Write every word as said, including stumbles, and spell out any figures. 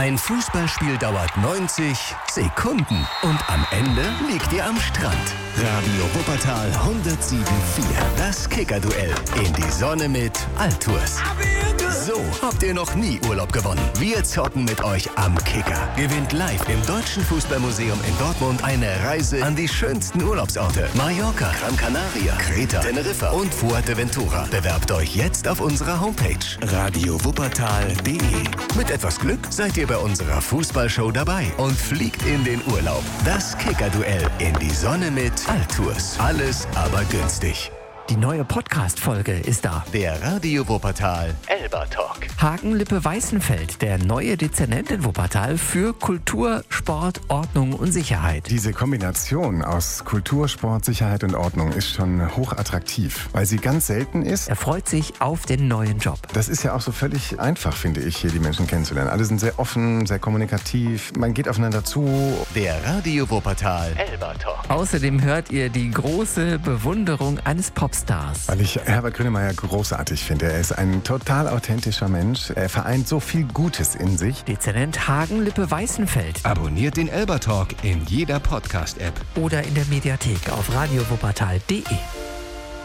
Ein Fußballspiel dauert neunzig Sekunden und am Ende liegt ihr am Strand. Radio Wuppertal hundertsieben Komma vier. Das Kicker-Duell in die Sonne mit Altours. So habt ihr noch nie Urlaub gewonnen. Wir zocken mit euch am Kicker. Gewinnt live im Deutschen Fußballmuseum in Dortmund eine Reise an die schönsten Urlaubsorte. Mallorca, Gran Canaria, Kreta, Teneriffa und Fuerteventura. Bewerbt euch jetzt auf unserer Homepage radio wuppertal punkt de. Mit etwas Glück seid ihr bei unserer Fußballshow dabei und fliegt in den Urlaub. Das Kicker-Duell in die Sonne mit Altours. Alles aber günstig. Die neue Podcast-Folge ist da. Der Radio Wuppertal Elba Talk. Hagen Lippe-Weißenfeld, der neue Dezernent in Wuppertal für Kultur, Sport, Ordnung und Sicherheit. Diese Kombination aus Kultur, Sport, Sicherheit und Ordnung ist schon hochattraktiv, weil sie ganz selten ist. Er freut sich auf den neuen Job. Das ist ja auch so völlig einfach, finde ich, hier die Menschen kennenzulernen. Alle sind sehr offen, sehr kommunikativ, man geht aufeinander zu. Der Radio Wuppertal Elba Talk. Außerdem hört ihr die große Bewunderung eines Popstars. Weil ich Herbert Grönemeyer großartig finde. Er ist ein total authentischer Mensch. Er vereint so viel Gutes in sich. Dezernent Hagen Lippe-Weißenfeld. Abonniert den Elba Talk in jeder Podcast-App. Oder in der Mediathek auf radio wuppertal punkt de.